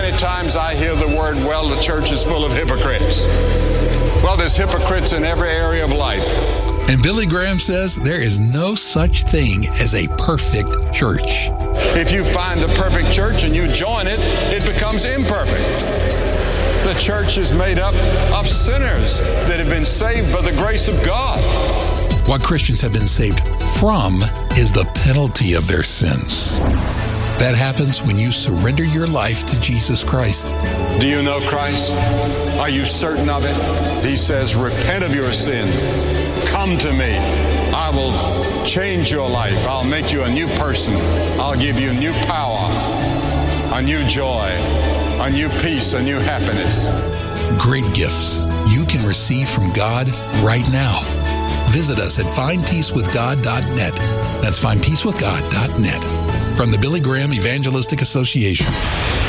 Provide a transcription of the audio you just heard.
Many times I hear the word, well, the church is full of hypocrites. Well, there's hypocrites in every area of life. And Billy Graham says there is no such thing as a perfect church. If you find a perfect church and you join it, it becomes imperfect. The church is made up of sinners that have been saved by the grace of God. What Christians have been saved from is the penalty of their sins. That happens when you surrender your life to Jesus Christ. Do you know Christ? Are you certain of it? He says, repent of your sin. Come to me. I will change your life. I'll make you a new person. I'll give you new power, a new joy, a new peace, a new happiness. Great gifts you can receive from God right now. Visit us at findpeacewithgod.net. That's findpeacewithgod.net. From the Billy Graham Evangelistic Association.